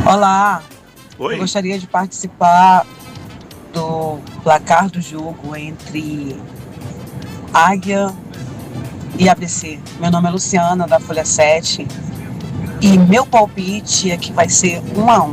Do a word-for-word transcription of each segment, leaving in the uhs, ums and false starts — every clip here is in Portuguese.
Olá, Oi. eu gostaria de participar do placar do jogo entre Águia e A B C. Meu nome é Luciana, da Folha sete, e meu palpite é que vai ser um a um.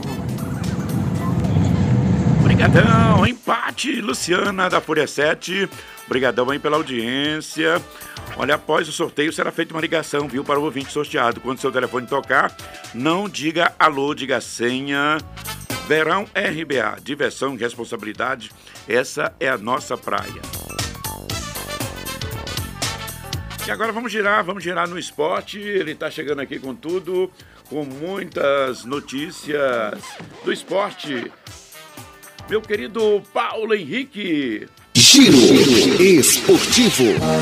Obrigadão, empate, Luciana da Folha sete. Obrigadão aí pela audiência. Olha, após o sorteio será feita uma ligação, viu, para o ouvinte sorteado. Quando seu telefone tocar, não diga alô, diga senha. Verão R B A, diversão e responsabilidade, essa é a nossa praia. E agora vamos girar, vamos girar no esporte. Ele está chegando aqui com tudo, com muitas notícias do esporte. Meu querido Paulo Henrique. Giro Esportivo.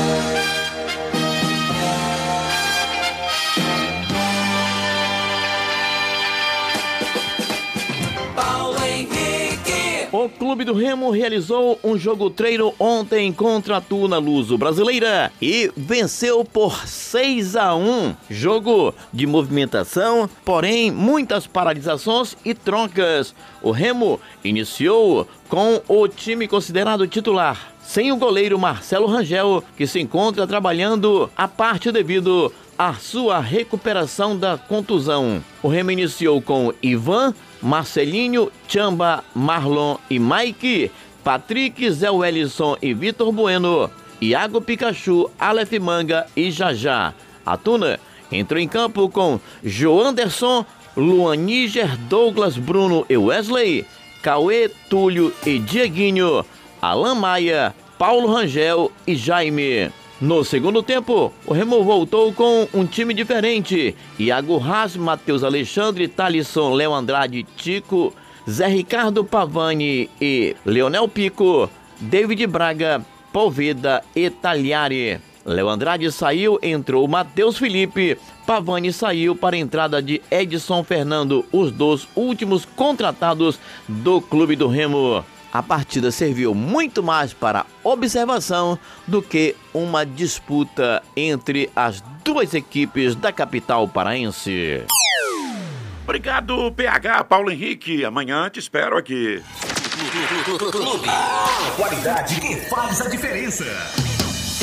O Clube do Remo realizou um jogo treino ontem contra a Tuna Luso Brasileira e venceu por seis a um. Jogo de movimentação, porém muitas paralisações e trocas. O Remo iniciou com o time considerado titular, sem o goleiro Marcelo Rangel, que se encontra trabalhando à parte devido à sua recuperação da contusão. O Remo iniciou com Ivan, Marcelinho, Chamba, Marlon e Mike, Patrick, Zé Wellison e Vitor Bueno, Iago Pikachu, Aleph Manga e Jajá. A Tuna entrou em campo com Joanderson, Luan Níger, Douglas, Bruno e Wesley, Cauê, Túlio e Dieguinho, Alan Maia, Paulo Rangel e Jaime. No segundo tempo, o Remo voltou com um time diferente. Iago Haas, Matheus Alexandre, Thalisson, Léo Andrade, Tico, Zé Ricardo Pavani e Leonel Pico, David Braga, Poveda e Tagliari. Léo Andrade saiu, entrou Matheus Felipe, Pavani saiu para a entrada de Edson Fernando, os dois últimos contratados do Clube do Remo. A partida serviu muito mais para observação do que uma disputa entre as duas equipes da capital paraense. Obrigado, P H, Paulo Henrique. Amanhã te espero aqui. A qualidade que faz a diferença.